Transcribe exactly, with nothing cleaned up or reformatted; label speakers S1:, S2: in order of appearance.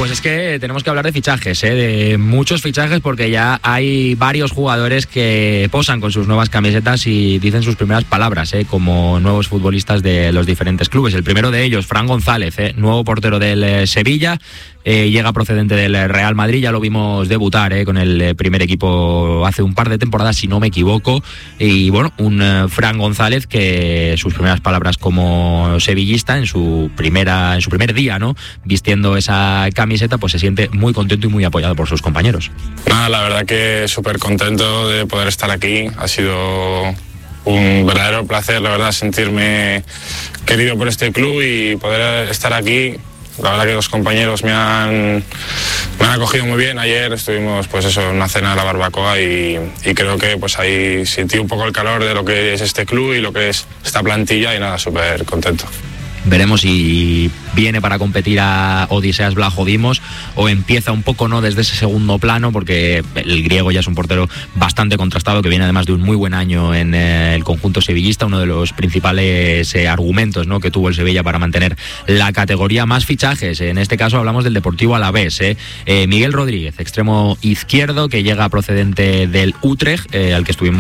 S1: Pues es que tenemos que hablar de fichajes, ¿eh? de muchos fichajes, porque ya hay varios jugadores que posan con sus nuevas camisetas y dicen sus primeras palabras ¿eh? como nuevos futbolistas de los diferentes clubes. El primero de ellos, Fran González, ¿eh? nuevo portero del eh, Sevilla, eh, llega procedente del Real Madrid, ya lo vimos debutar ¿eh? con el primer equipo hace un par de temporadas, si no me equivoco, y bueno, un eh, Fran González que sus primeras palabras como sevillista en su primera en su primer día, ¿no? vistiendo esa camiseta, pues se siente muy contento y muy apoyado por sus compañeros.
S2: Nada, la verdad que súper contento de poder estar aquí. Ha sido un verdadero placer, la verdad, sentirme querido por este club y poder estar aquí. La verdad que los compañeros me han, me han acogido muy bien. Ayer estuvimos, pues eso, en una cena de la barbacoa y, y creo que pues ahí sentí un poco el calor de lo que es este club y lo que es esta plantilla y nada, súper contento.
S1: Veremos si viene para competir a Odiseas Vlachodimos o empieza un poco no desde ese segundo plano, porque el griego ya es un portero bastante contrastado, que viene además de un muy buen año en eh, el conjunto sevillista, uno de los principales eh, argumentos ¿no? que tuvo el Sevilla para mantener la categoría. Más fichajes, en este caso hablamos del Deportivo Alavés, eh. Eh, Miguel Rodríguez, extremo izquierdo, que llega procedente del Utrecht, eh, al que estuvimos